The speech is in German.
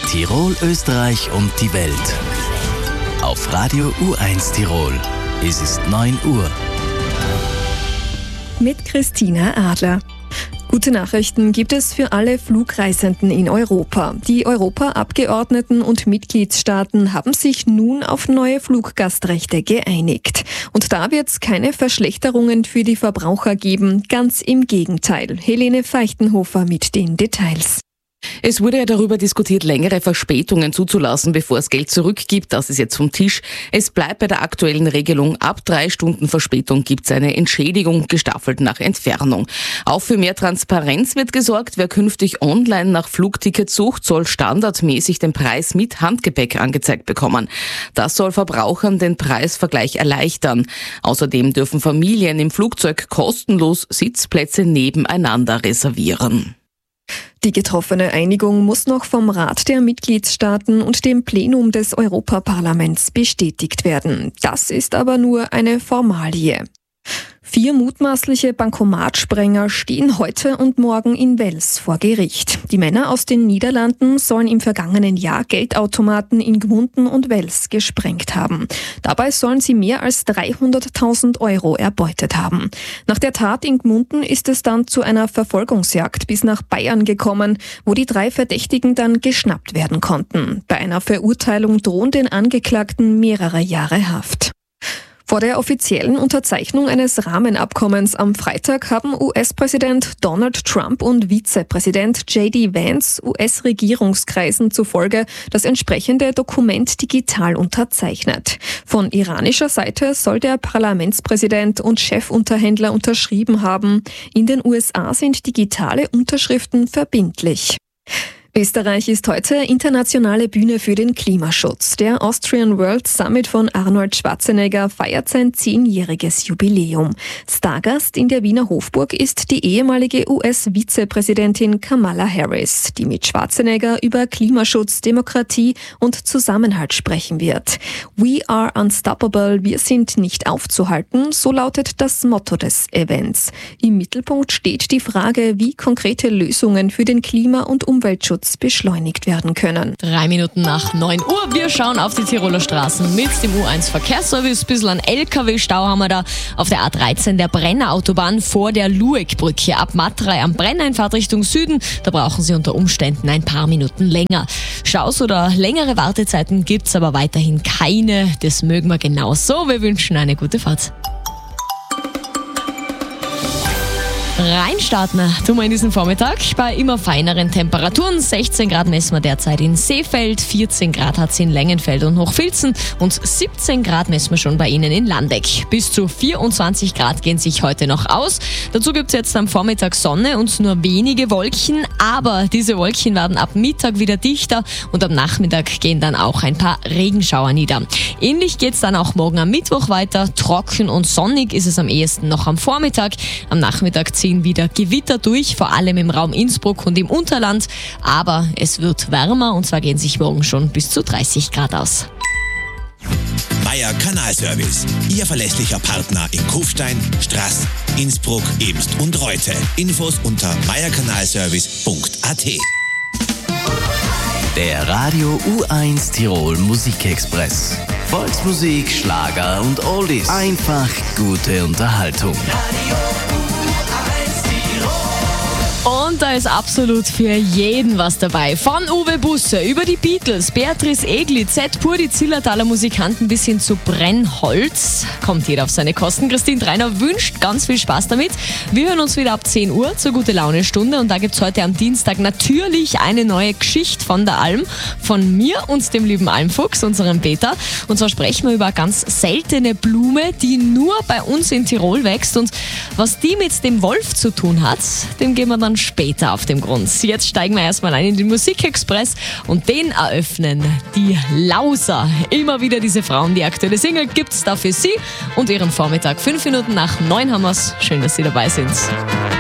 Tirol, Österreich und die Welt. Auf Radio U1 Tirol. Es ist 9 Uhr. Mit Christina Adler. Gute Nachrichten gibt es für alle Flugreisenden in Europa. Die Europaabgeordneten und Mitgliedstaaten haben sich nun auf neue Fluggastrechte geeinigt. Und da wird es keine Verschlechterungen für die Verbraucher geben, ganz im Gegenteil. Helene Feichtenhofer mit den Details. Es wurde ja darüber diskutiert, längere Verspätungen zuzulassen, bevor es Geld zurückgibt. Das ist jetzt vom Tisch. Es bleibt bei der aktuellen Regelung. Ab 3 Stunden Verspätung gibt es eine Entschädigung, gestaffelt nach Entfernung. Auch für mehr Transparenz wird gesorgt. Wer künftig online nach Flugtickets sucht, soll standardmäßig den Preis mit Handgepäck angezeigt bekommen. Das soll Verbrauchern den Preisvergleich erleichtern. Außerdem dürfen Familien im Flugzeug kostenlos Sitzplätze nebeneinander reservieren. Die getroffene Einigung muss noch vom Rat der Mitgliedstaaten und dem Plenum des Europaparlaments bestätigt werden. Das ist aber nur eine Formalie. 4 mutmaßliche Bankomatsprenger stehen heute und morgen in Wels vor Gericht. Die Männer aus den Niederlanden sollen im vergangenen Jahr Geldautomaten in Gmunden und Wels gesprengt haben. Dabei sollen sie mehr als 300.000 Euro erbeutet haben. Nach der Tat in Gmunden ist es dann zu einer Verfolgungsjagd bis nach Bayern gekommen, wo die 3 Verdächtigen dann geschnappt werden konnten. Bei einer Verurteilung drohen den Angeklagten mehrere Jahre Haft. Vor der offiziellen Unterzeichnung eines Rahmenabkommens am Freitag haben US-Präsident Donald Trump und Vizepräsident J.D. Vance US-Regierungskreisen zufolge das entsprechende Dokument digital unterzeichnet. Von iranischer Seite soll der Parlamentspräsident und Chefunterhändler unterschrieben haben. In den USA sind digitale Unterschriften verbindlich. Österreich ist heute internationale Bühne für den Klimaschutz. Der Austrian World Summit von Arnold Schwarzenegger feiert sein 10-jähriges Jubiläum. Stargast in der Wiener Hofburg ist die ehemalige US-Vizepräsidentin Kamala Harris, die mit Schwarzenegger über Klimaschutz, Demokratie und Zusammenhalt sprechen wird. We are unstoppable, wir sind nicht aufzuhalten, so lautet das Motto des Events. Im Mittelpunkt steht die Frage, wie konkrete Lösungen für den Klima- und Umweltschutz beschleunigt werden können. 3 Minuten nach 9 Uhr. Wir schauen auf die Tiroler Straßen mit dem U1 Verkehrsservice. Bisschen an LKW-Stau haben wir da auf der A13 der Brennerautobahn vor der Lueckbrücke. Ab Matrei am Brenner in Fahrtrichtung Süden, da brauchen Sie unter Umständen ein paar Minuten länger. Staus oder längere Wartezeiten gibt's aber weiterhin keine. Das mögen wir genauso. Wir wünschen eine gute Fahrt. Reinstarten tun wir in diesen Vormittag bei immer feineren Temperaturen. 16 Grad messen wir derzeit in Seefeld, 14 Grad hat es in Längenfeld und Hochfilzen und 17 Grad messen wir schon bei Ihnen in Landeck. Bis zu 24 Grad gehen sich heute noch aus. Dazu gibt es jetzt am Vormittag Sonne und nur wenige Wolken, aber diese Wolken werden ab Mittag wieder dichter und am Nachmittag gehen dann auch ein paar Regenschauer nieder. Ähnlich geht es dann auch morgen am Mittwoch weiter. Trocken und sonnig ist es am ehesten noch am Vormittag. Am Nachmittag ziehen wieder Gewitter durch, vor allem im Raum Innsbruck und im Unterland. Aber es wird wärmer und zwar gehen sich morgen schon bis zu 30 Grad aus. Meier Kanalservice, Ihr verlässlicher Partner in Kufstein, Straß, Innsbruck, Eemst und Reute. Infos unter meierkanalservice.at. Der Radio U1 Tirol Musikexpress. Volksmusik, Schlager und Oldies. Einfach gute Unterhaltung. Und da ist absolut für jeden was dabei. Von Uwe Busse über die Beatles, Beatrice Egli, Z pur die Zillertaler Musikanten bis hin zu Brennholz. Kommt jeder auf seine Kosten. Christine Dreiner wünscht ganz viel Spaß damit. Wir hören uns wieder ab 10 Uhr zur Gute-Laune-Stunde und da gibt es heute am Dienstag natürlich eine neue Geschichte von der Alm. Von mir und dem lieben Almfuchs, unserem Peter. Und zwar sprechen wir über eine ganz seltene Blume, die nur bei uns in Tirol wächst. Und was die mit dem Wolf zu tun hat, dem gehen wir dann später auf den Grund. Jetzt steigen wir erstmal ein in den Musikexpress und den eröffnen die Lauser. Immer wieder diese Frauen. Die aktuelle Single gibt's da für Sie und Ihren Vormittag. 5 Minuten nach 9 haben wir's. Schön, dass Sie dabei sind.